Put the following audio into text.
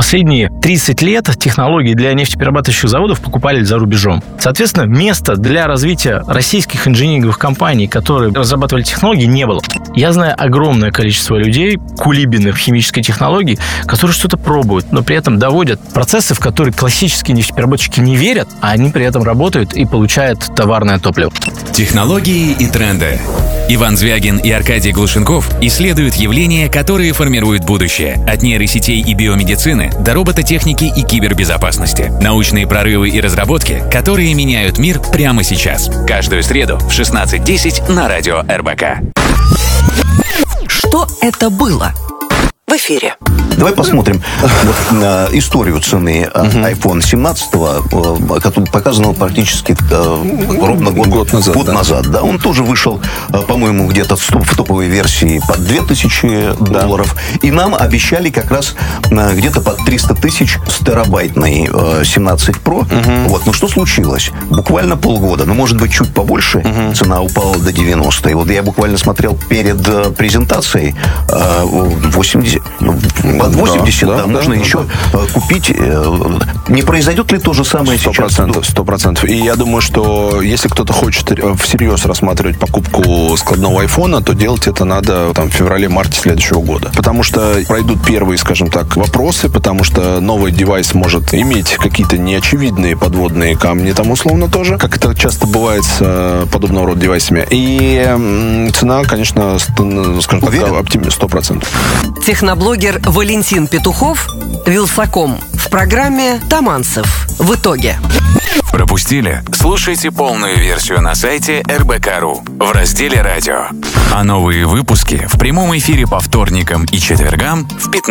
Последние 30 лет технологии для нефтеперерабатывающих заводов покупали за рубежом. Соответственно, места для развития российских инжиниринговых компаний, которые разрабатывали технологии, не было. Я знаю огромное количество людей, кулибиных в химической технологии, которые что-то пробуют, но при этом доводят процессы, в которые классические нефтепереработчики не верят, а они при этом работают и получают товарное топливо. Технологии и тренды. Иван Звягин и Аркадий Глушенков исследуют явления, которые формируют будущее. От нейросетей и биомедицины до робототехники и кибербезопасности. Научные прорывы и разработки, которые меняют мир прямо сейчас. Каждую среду в 16:10 на радио РБК. Что это было? В эфире. Давай посмотрим историю цены iPhone 17, который показан практически ровно год назад. Да, он тоже вышел, по-моему, где-то в топовой версии под $2000. И нам обещали как раз где-то под 300 тысяч с терабайтной 17 Pro. Вот. Но что случилось? Буквально полгода, может быть, чуть побольше, цена упала до 90. И вот я буквально смотрел перед презентацией 80. Под 80, можно еще купить. Не произойдет ли то же самое сейчас? 100%. И я думаю, что если кто-то хочет всерьез рассматривать покупку складного айфона, то делать это надо в феврале-марте следующего года. Потому что пройдут первые, скажем так, вопросы, потому что новый девайс может иметь какие-то неочевидные подводные камни, условно тоже, как это часто бывает с подобного рода девайсами. И цена, конечно, скажем так, 100%. Техноблогер Валентин Петухов, Вилсаком, в программе «Таманцев. В итоге». Пропустили? Слушайте полную версию на сайте РБК.ру в разделе «Радио». А новые выпуски в прямом эфире по вторникам и четвергам в 15.